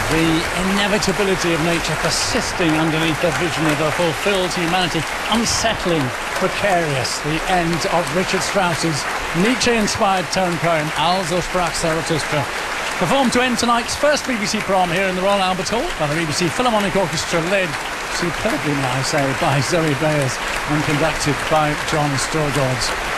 The inevitability of nature persisting underneath the vision of a fulfilled humanity. Unsettling, precarious. The end of Richard Strauss's Nietzsche-inspired tone poem, Also sprach Zarathustra. Performed to end tonight's first BBC prom here in the Royal Albert Hall by the BBC Philharmonic Orchestra, led superbly, may I say, by Zoe Bayers and conducted by John Storgårds.